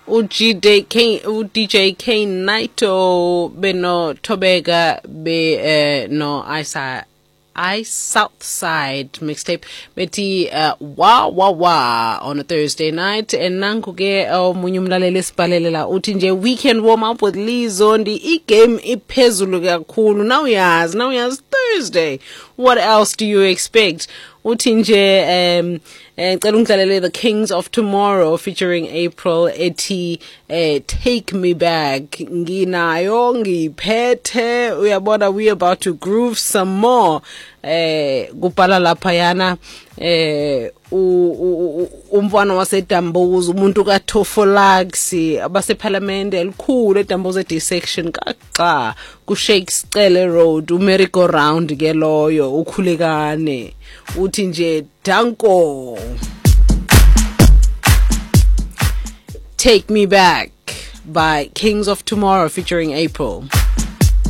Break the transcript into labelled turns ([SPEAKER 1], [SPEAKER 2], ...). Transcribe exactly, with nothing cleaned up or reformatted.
[SPEAKER 1] u G D K u D J K Naito beno Tobega be eh, no Isa I South Side mixtape beti uh, wa wa wa on a Thursday night and nanku ke omunye umlaleli sibhalelela uthi nje weekend warm up with Lizzo ndi I game iphezulu kakhulu now yazi now yazi Thursday what else do you expect uthi nje um ngicela ungidlalele The Kings of Tomorrow featuring April ethi uh, Take Me Back nginayo ngiphethe uyabona we about to groove some more eh kubhala lapha yana eh umfana waseDambuza umuntu kaThofolaxi abaseParliament elikhulu eDambuza D section kaxa ku Shakes Cele Road umerry go round ke loyo ukhulekane uthi nje danko Take Me Back by Kings of Tomorrow featuring April.